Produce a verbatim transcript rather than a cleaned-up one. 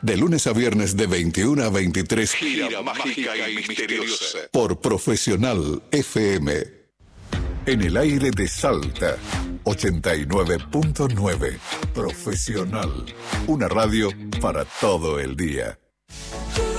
De lunes a viernes de veintiuna a veintitrés. Gira, Gira mágica, mágica y misteriosa. Por Profesional F M. En el aire de Salta. ochenta y nueve punto nueve. Profesional. Una radio para todo el día.